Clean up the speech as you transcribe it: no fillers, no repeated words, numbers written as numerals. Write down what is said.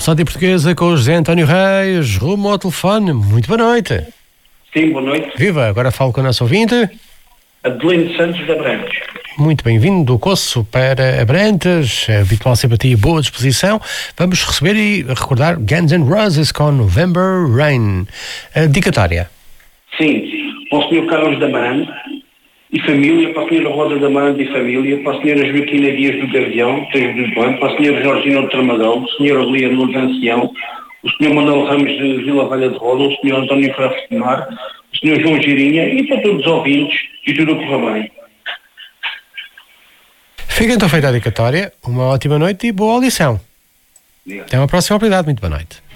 Pessoa Portuguesa com o José António Reis, rumo ao telefone. Muito boa noite. Sim, boa noite. Viva, agora falo com o nosso ouvinte. Adelino Santos de Abrantes. Muito bem-vindo do Coço para Abrantes, habitual simpatia e boa disposição. Vamos receber e recordar Guns N' Roses com November Rain. Dedicatória. Sim, para o Sr. Carlos de Amarante e família, para a Sra. Rosa de Amarante e família, para a Sra. Joaquina Dias do Gavião, para a Sra. Georgina do Tramadão, a Sra. Lia Nunes Ancião, o Sr. Manuel Ramos de Vila Velha de Roda, o Sr. António Ferreira de Mar, o Sr. João Girinha e para todos os ouvintes e tudo o que corra bem. Fica então feita a dedicatória. Uma ótima noite e boa audição. Até uma próxima oportunidade. Muito boa noite.